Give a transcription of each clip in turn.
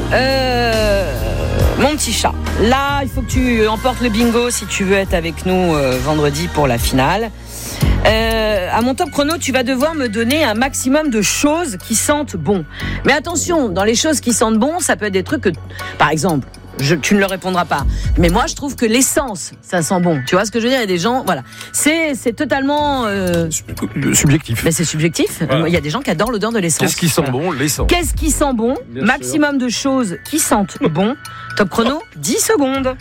mon petit chat, là, il faut que tu emportes le bingo si tu veux être avec nous vendredi pour la finale. À mon top chrono, tu vas devoir me donner un maximum de choses qui sentent bon. Mais attention, dans les choses qui sentent bon, ça peut être des trucs que, par exemple, tu ne le répondras pas. Mais moi, je trouve que l'essence, ça sent bon. Tu vois ce que je veux dire? Il y a des gens, voilà. C'est totalement... subjectif. Mais c'est subjectif. Voilà. Il y a des gens qui adorent l'odeur de l'essence. Qu'est-ce qui sent bon? L'essence. Qu'est-ce qui sent bon? Bien Maximum de choses qui sentent bon. Top chrono, 10 secondes.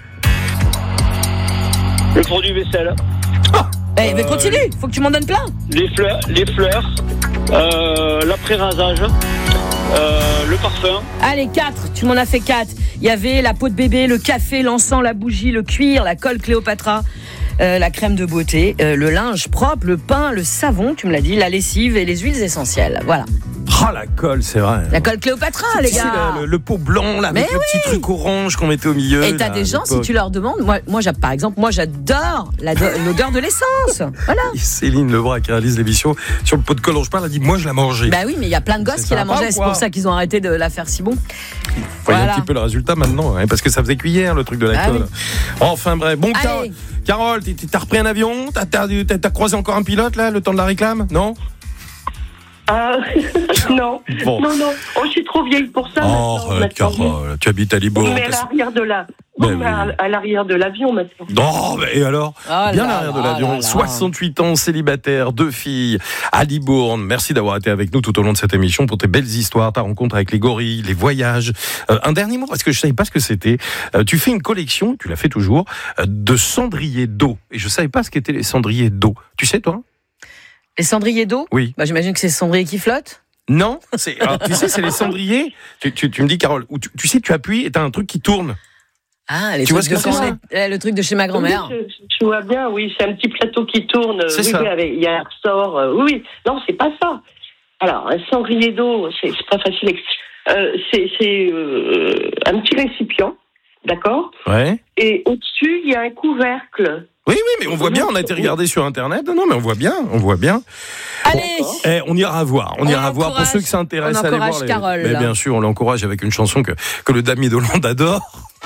Le produit vaisselle. Mais continue, faut que tu m'en donnes plein. Les fleurs, l'après-rasage, le parfum. Allez, 4, tu m'en as fait 4. Il y avait la peau de bébé, le café, l'encens, la bougie, le cuir, la colle Cléopatra, la crème de beauté, le linge propre, le pain, le savon, tu me l'as dit, la lessive et les huiles essentielles. Voilà. Ah, la colle, c'est vrai. La colle Cléopatra, les gars. C'est le pot blanc, là, avec le petit truc orange qu'on mettait au milieu. Et t'as des gens, si tu leur demandes, moi par exemple, j'adore l'odeur de l'essence. Voilà. Et Céline Lebras, qui réalise l'émission sur le pot de colle dont je parle, a dit moi je la mangeais. Bah oui, mais il y a plein de gosses qui la mangeaient, c'est pour ça qu'ils ont arrêté de la faire si bon. Voyez un petit peu le résultat maintenant, hein, parce que ça faisait cuillère le truc de la colle. Oui. Enfin bref, bon, Carole, t'as repris un avion? T'as croisé encore un pilote là, le temps de la réclame? Non? Non. Bon. Non. Oh, je suis trop vieille pour ça. Carole, tu habites à Libourne. Mais à l'arrière de l'avion maintenant. Non, mais et alors? Bien à l'arrière de l'avion. 68 ans, célibataire, 2 filles, à Libourne. Merci d'avoir été avec nous tout au long de cette émission pour tes belles histoires, ta rencontre avec les gorilles, les voyages. Un dernier mot, parce que je savais pas ce que c'était. Tu fais une collection, tu la fais toujours, de cendriers d'eau. Et je savais pas ce qu'étaient les cendriers d'eau. Tu sais, toi? Les cendriers d'eau? Oui. Bah, j'imagine que c'est les cendriers qui flottent. Non, tu sais, c'est les cendriers. Tu me dis, Carole, tu sais, tu appuies et t'as un truc qui tourne. Ah, les tu vois ce que c'est ça? Le truc de chez ma grand-mère. Oui, je vois bien, oui, c'est un petit plateau qui tourne. C'est ça. Il y a un ressort. Oui, non, c'est pas ça. Alors, un cendrier d'eau, c'est pas facile. C'est un petit récipient, d'accord? Ouais. Et au-dessus, il y a un couvercle. Oui, mais on voit bien, on a été regarder sur Internet. Non, mais on voit bien. Allez, on ira voir. Pour ceux qui s'intéressent à aller voir. Carole, mais bien sûr, on l'encourage avec une chanson que le Dami d'Hollande adore.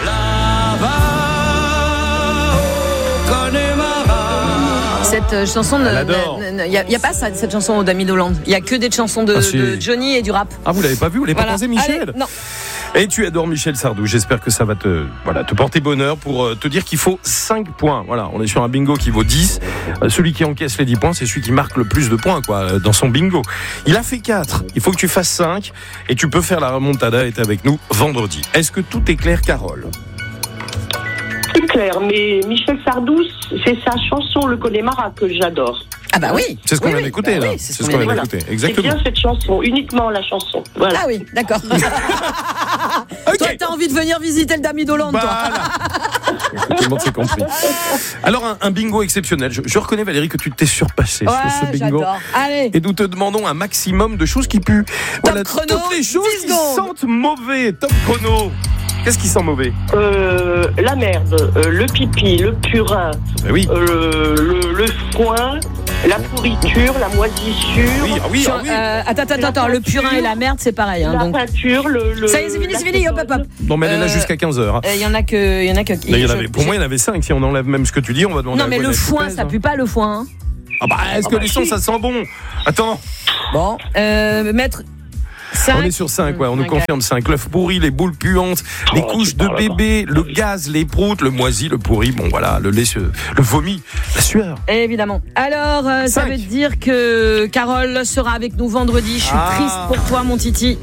Cette chanson, il n'y a pas ça, cette chanson au Dami d'Hollande. Il n'y a que des chansons de Johnny et du rap. Ah, vous l'avez pas vu? Vous l'avez pas croisé, Michel? Allez, non. Et tu adores Michel Sardou. J'espère que ça va te porter bonheur pour te dire qu'il faut 5 points. Voilà, on est sur un bingo qui vaut 10. Celui qui encaisse les 10 points, c'est celui qui marque le plus de points, dans son bingo. Il a fait 4. Il faut que tu fasses 5. Et tu peux faire la remontada et être avec nous vendredi. Est-ce que tout est clair, Carole? C'est clair, mais Michel Sardou, c'est sa chanson Le Connemara que j'adore. Ah bah oui. C'est ce qu'on vient d'écouter, là. C'est ce qu'on vient d'écouter. Exactement. C'est bien cette chanson, uniquement la chanson. Voilà. Ah oui, d'accord. Okay. Toi, t'as envie de venir visiter le Dami d'Hollande, toi. Tout le monde s'est compris. Alors, un bingo exceptionnel. Je reconnais, Valérie, que tu t'es surpassée sur ce bingo. J'adore. Allez. Et nous te demandons un maximum de choses qui puent. Top chrono, toutes les choses qui sentent mauvais. Top chrono. Qu'est-ce qui sent mauvais? La merde, le pipi, le purin, oui. Le foin, la pourriture, la moisissure. Oui. Attends, le purin et la merde, c'est pareil. La peinture, Ça y est, c'est fini, hop. Non, mais elle en a jusqu'à 15h. Il y en a que... Pour moi, il y en avait 5. Si on enlève même ce que tu dis, on va demander. Non, mais le foin, ça pue pas, le foin. Est-ce que les sons, ça sent bon? Attends. Bon, mettre... 5. On est sur 5, on nous confirme 5. L'œuf pourri, les boules puantes, les couches de bébé, le gaz, les proutes, le moisi, le pourri, le lait, le vomi, la sueur. Évidemment. Alors, ça veut dire que Carole sera avec nous vendredi. Je suis triste pour toi, mon Titi.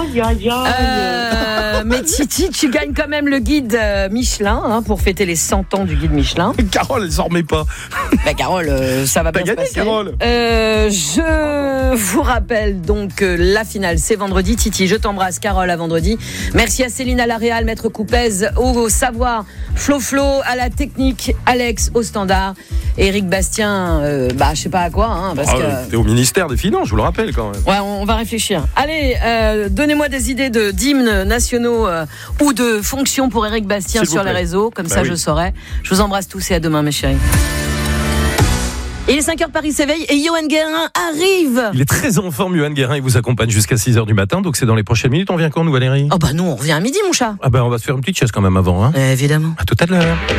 Mais Titi, tu gagnes quand même le guide Michelin pour fêter les 100 ans du guide Michelin. Carole, elle s'en remet pas. Carole, ça va bien se passer. Carole. Je vous rappelle donc la finale, c'est vendredi. Titi, je t'embrasse. Carole, à vendredi. Merci à Céline à la Réal, Maître Coupez au savoir, Flo à la technique, Alex au standard, Éric Bastien, je sais pas à quoi. Parce que t'es au ministère des Finances, je vous le rappelle quand même. Ouais, on va réfléchir. Allez, donnez-moi des idées d'hymnes nationaux ou de fonctions pour Éric Bastien sur les réseaux, comme ça je saurai. Je vous embrasse tous et à demain, mes chéris. Et les 5h, Paris s'éveille et Johan Guérin arrive. Il est très en forme, Johan Guérin. Il vous accompagne jusqu'à 6h du matin. Donc c'est dans les prochaines minutes. On vient quand, nous, Valérie? Oh bah nous, on revient à midi, mon chat. Ah bah on va se faire une petite chaise quand même avant. Hein. Évidemment. À tout à l'heure.